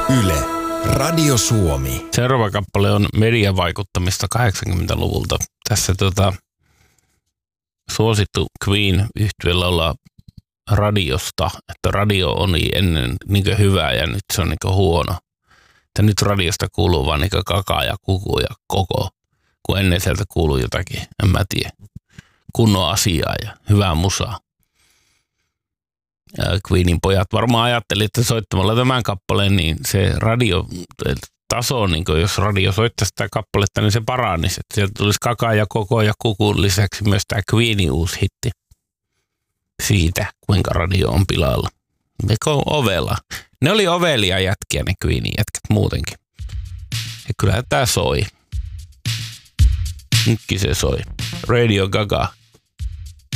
Yle, Radio Suomi. Seuraava kappale on mediavaikuttamista 80-luvulta. Tässä suosittu Queen-yhtyeellä olla radiosta, että radio oli ennen niin hyvää ja nyt se on niin huono. Että nyt radiosta kuuluu vaan niin kakaa ja kuku ja koko, kun ennen sieltä kuuluu jotakin, en mä tiedä, kunnon asiaa ja hyvää musaa. Ja Queenin pojat varmaan ajatteli, että soittamalla tämän kappaleen, niin se radiotaso, niin jos radio soittaisi sitä kappaletta, niin se paranisi. Että sieltä tulisi kakaa ja koko ja kukun lisäksi myös tämä Queenin uusi hitti siitä, kuinka radio on pilalla. Meko ovella. Ne oli ovelia jätkiä, ne Queenin jätkät muutenkin. Ja kyllähän tää soi. Nytkin se soi. Radio Gaga.